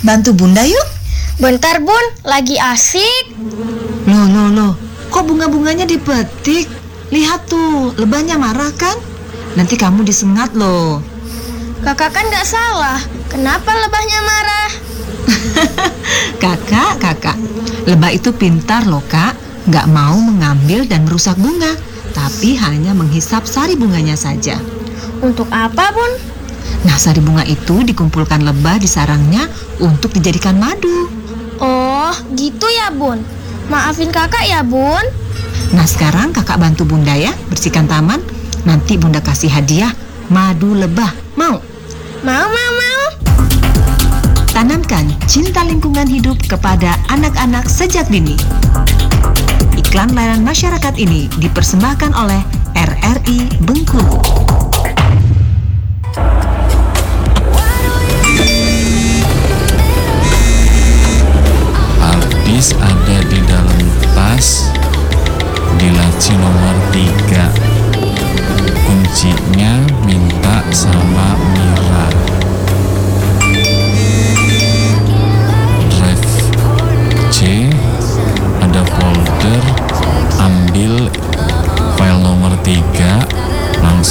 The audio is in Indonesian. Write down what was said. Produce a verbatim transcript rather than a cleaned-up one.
bantu Bunda yuk. Bentar Bun, lagi asik. Loh, loh, loh, kok bunga-bunganya dipetik? Lihat tuh, lebahnya marah kan? Nanti kamu disengat loh. Kakak kan gak salah, kenapa lebahnya marah? Kakak, kakak, lebah itu pintar loh kak. Gak mau mengambil dan merusak bunga, tapi hanya menghisap sari bunganya saja. Untuk apa Bun? Nah, sari bunga itu dikumpulkan lebah di sarangnya untuk dijadikan madu. Oh, gitu ya Bun. Maafin kakak ya Bun. Nah, sekarang kakak bantu Bunda ya, bersihkan taman. Nanti Bunda kasih hadiah madu lebah. Mau? Mau, mau, mau. Tanamkan cinta lingkungan hidup kepada anak-anak sejak dini. Iklan layanan masyarakat ini dipersembahkan oleh R R I Bengkulu. Harddisk ada di dalam tas di laci nomor tiga. Kuncinya minta sama